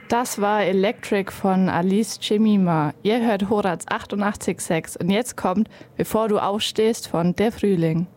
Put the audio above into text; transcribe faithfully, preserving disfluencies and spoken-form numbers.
Das war Electric von Alice Chemima. Ihr hört Horaz achtundachtzig Komma sechs und jetzt kommt Bevor du aufstehst von Der Frühling.